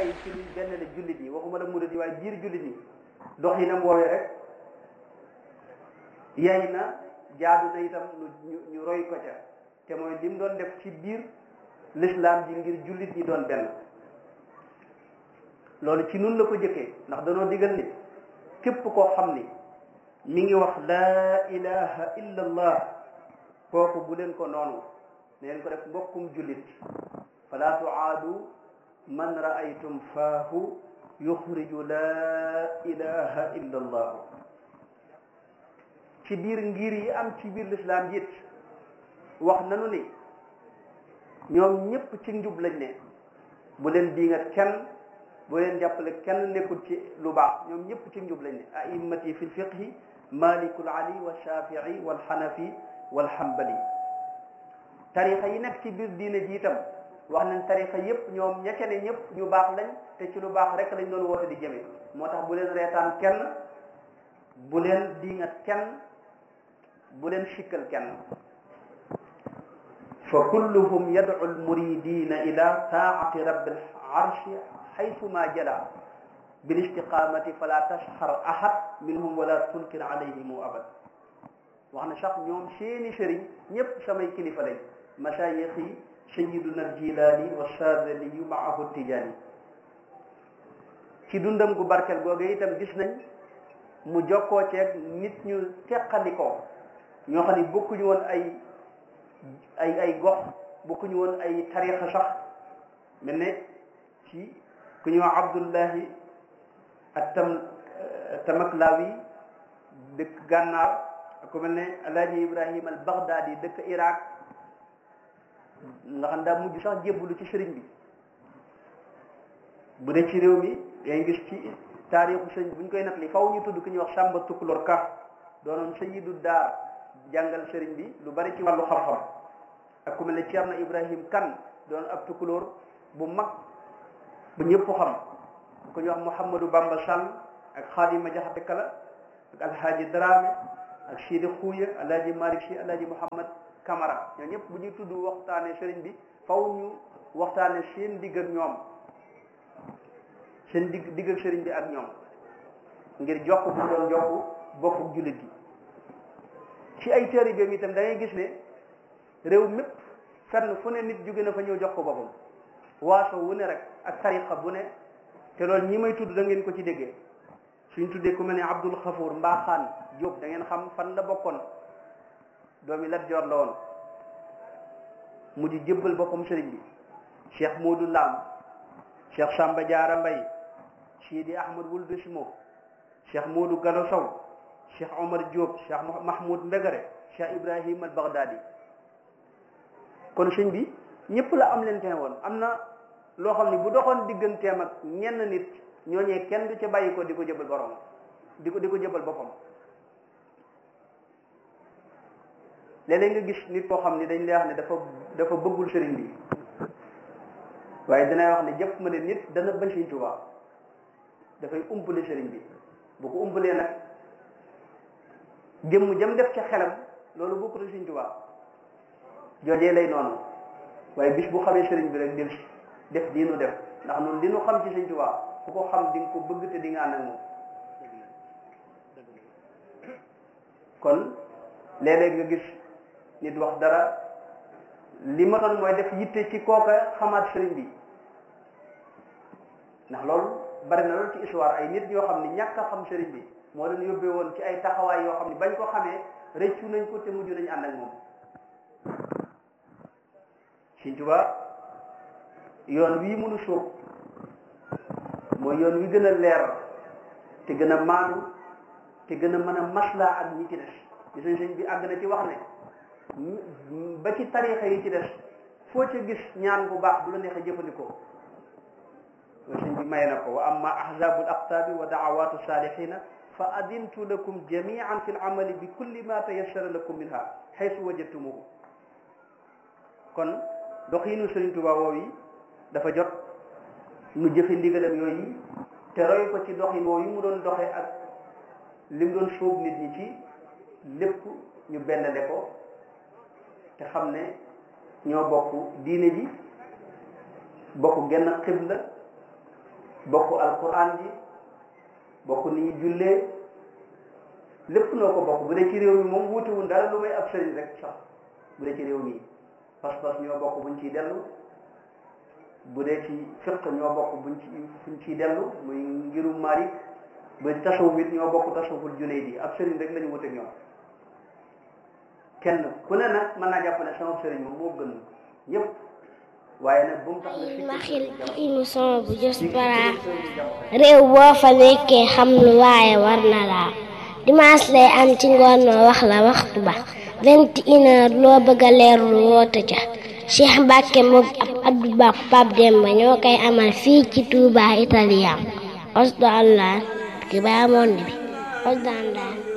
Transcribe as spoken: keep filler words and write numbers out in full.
bàyyi ci luy benn la jullit yi waxuma la murid yi waaye biir jullit yi dox yi nam woowee rek yay na jaadu na itam ñu ñu roy ko ca te mooy lim doon def ci biir l'islam ji ngir jullit ñi doon benn loolu ci nun la ko jëkkee ndax danoo digal ni képp koo xam ni mi ngi wax laa ilaha illa allah kooku bu leen ko noonu ne leen ko def mbokkum jullit fala tuaadu man raaytum faahu yuxriju laa ilaha illa allah ci biir ngir yi am ci biir l'islam ji it wax nanu ni ñoom ñëpp ci njub lañ ne bu leen diingat kenn bu leen jàppale kenn nekkul ci lu baax ñoom ñëpp ci njub lañ ne a'immati fi lfiqhi malikul ali wa shafii wal xanafi wal xambali tarixa yi nekk ci biir diine ji itam wax nañ tarixa yëpp ñoom ñecce ne ñëpp ñu baax lañ te ci lu baax rek lañ doon woote di jëme moo tax bu leen reetaan kenn bu leen diingat kenn bu leen sikkal kenn fa kulluhum yad'u almuridina ila taati rabbil arshi haythuma jala bil istiqamati fala tashhar ahad minhum wala tunkir alayhim abad wax na sax ñoom seeni sëriñ ñëpp samay kilifa lañ masayix yi sayiduna aljilaani wa sadaliyu maahu tijaani ci dundam gu barkel googu itam gis nañ mu jokkoo ceeg nit ñu teqalikoo ñoo xam ne bokkuñu woon ay ay ay gox bokkuñu woon ay tarixa sax mel ne ci ku ñuy wax Abdullahi atam Tamaklawi dëkk Gànnaar ku mel ne Alaaji Ibrahima al Baghdadi dëkk Iraq nga xam daa mujj sax jébbalu ci sëriñ bi bu dee ci réew mi yaa ngi gis ci taarixu sëriñ buñ koy nag li faw ñu tudd ku ñuy wax Samba Tukulóor Ka doonoon sayidu daar jàngal sëriñ bi lu bari ci wàllu xam-xam ak ku mel ne Ceerno Ibrahim Kan doon ab tukulóor bu mag bu ñëpp xam ku ñuy wax Mouhamadou Bamba Sall ak Xaadima Jaxate Kala ak Alhaaji Dramé ak Sidi Xuuya Alhaaji Malick Si Alhaaji Mouhamad Camara ñoo ñëpp bu ñuy tudd waxtaane sëriñ bi faw ñu waxtaane seen digg ak ñoom seen digg digg ak sëriñ bi ak ñoom ngir jokk bu doon jokk bokku jullit gi ci ay taalibeem itam da ngay gis ne réew mépp fenn fu ne nit jóge na fa ñëw jox ko boppam waaso wu ne rek ak tariqa bu ne te loolu ñi may tudd da ngeen ko ci déggee suñ tuddee ku mel ne Abdul Xafour Mbaaxaan Jóob da ngeen xam fan la bokkoon doomi Lat Joor la woon mujj jébbal boppam sëriñ bi Cheikh Modou Lam Cheikh Samba Diarra Mbaye Sidi Ahmad Wuld Simo Cheikh Modou Gallo Sow Cheikh Omar Diop Cheikh Mahmoud Mbegere Cheikh Ibrahim al Baghdadi kon sëñ bi ñëpp la am leen teen woon am na loo xam ne bu doxoon digganteem ak ñenn nit ñooñee kenn du ca bàyyi ko di ko jëbal borom di ko di ko jëbal boppam léeg-léeg nga gis nit koo xam ne dañ lay wax ne dafa dafa bëggul sëriñ bi waaye dinay wax ne jëpp ma ne nit dana bañ Sëriñ Tuubaa dafay umpale sëriñ bi bu ko umpalee nag jëmm jëm def ca xelam loolu bokkul Sëriñ Tuubaa joojee lay noonu waaye bis bu xamee sëriñ bi rek del def di nu def ndax noonu li nu xam ci Sëriñ Tuubaa ku ko xam di nga ko bëgg te di nga ànd ak moom kon léeg-léeg nga gis nit wax dara li ma doon mooy def yitte ci kooka xamaat sëriñ bi ndax loolu bari na loolu ci histoire ay nit ñoo xam ne ñàkk a xam sëriñ bi moo leen yóbbee woon ci ay taxawaay yoo xam ne bañ ko xamee rëccu nañ ko te mujj nañ ànd ak moom Sëriñ Tuubaa yoon wii mënu sóob mooy yoon wi gën a leer te gën a maandu te gën a mën a maslaa ak ñi ci des gis nañ sëñ bi àgg na ci wax ne ba ci tarixa yi ci des foo ca gis ñaan bu baax bu la neexee jëfandikoo loolu sëñ bi may na ko wa amma ahzabul aqtaabi wa daawatu salihina fa adintu lakum jamian fi l amali bi kulli ma tayassara lakum minha xaysu wajadtumuhu kon doxiinu Sëriñ Tuubaa woow yi dafa jot nu jëfe ndigalam yooyu te roy ko ci doxin woowu yi mu doon doxe ak li mu doon sóob nit ñi ci lépp ñu bennale ko te xam ne ñoo bokk diine ji bokk genn xibla bokk alquran ji bokk ni ñuy jullee lépp noo ko bokk. bu dee ci réew mi moom wuutewul dara lu may ab sëriñ rek sax bu dee ci réew mi pas-pas ñoo bokk buñ ciy dellu bu dee ci fiq ñoo bokk buñ ci fuñ ciy dellu muy ngirum Maalik ba tasawuf it ñoo bokk tasawuful Junayd ab sëriñ rek lañu wute ñoom kenn ku ne nag mën naa jàpp ne sama sëriñ moom moo gën ñëpp waaye nag bu mu tax na ma xil ci émission bu Diaspora réew boo fa nekkee xam lu waaye war na laa dimanche lay am ci ngoon noo wax la waxtu ba vingt et une heures loo bëgg a leerlu woote ca Cheikh Mbacke moom ab Abdou Ba Pape Demba ñoo koy amal fii ci Touba Italien osdo allah ki ba monde bi osdo allah